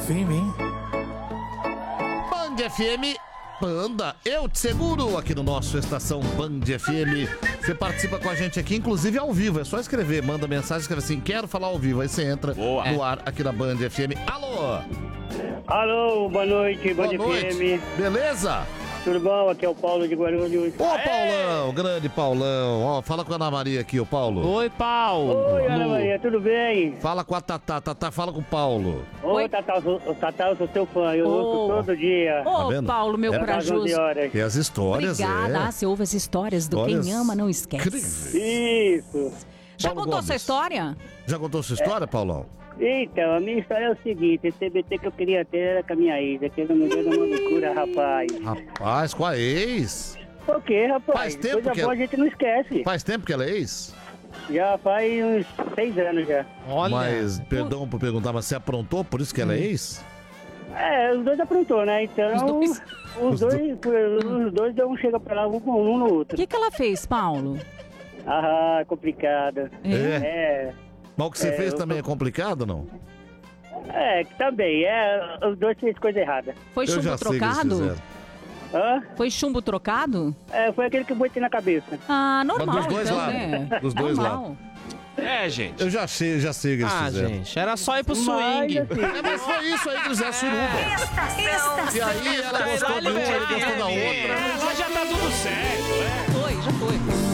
FM, hein? Band FM, Banda, eu te seguro aqui no nosso Estação Band FM. Você participa com a gente aqui, inclusive ao vivo. É só escrever, manda mensagem, escreve assim, quero falar ao vivo. Aí você entra no ar aqui na Band FM. Alô? Alô, boa noite, Band FM. Beleza? Tudo bom? Aqui é o Paulo de Guarulhos. Ô, Paulão, grande Paulão. Ó, fala com a Ana Maria aqui, ô Paulo. Oi, Paulo. Oi, Ana Maria, tudo bem? Fala com a Tatá, Tatá, fala com o Paulo. Oi, Tatá, eu sou seu fã, eu ouço todo dia. Tá Ô, vendo? Paulo, meu É corajoso. E as histórias, Obrigada. Ah, você ouve as histórias do Histórias Quem Ama Não Esquece. incríveis. Isso. Já Paulo contou Gomes. sua história? Já contou sua história, Paulão? Então, a minha história é o seguinte, esse CBT que eu queria ter era com a minha ex, aquele me deu uma loucura, rapaz. Rapaz, com a ex? Por quê, rapaz? Faz tempo Coisa que boa ela- a gente não esquece. Faz tempo que ela é ex? Já faz uns 6 anos já. Mas, perdão por perguntar, mas você aprontou, por isso que ela é ex? É, os dois aprontou, né? Então, os dois um chega pra lá, um no outro. O que ela fez, Paulo? Ah, complicado. É? Mas o que você fez eu também é complicado, não? Que também, os dois fez coisa errada. Foi chumbo trocado? Hã? Foi chumbo trocado? Foi aquele que eu botei na cabeça. Ah, normal, Mas dos dois então, lados. né? Dos dois Normal. lados. É, gente. Eu já sei o que eles fizeram. Gente, era só ir pro Mas, swing. assim, Mas foi isso aí do Zé Suruba. E aí ela gostou de uma, ele gostou da outra. Lá já tá tudo certo, Foi, já foi.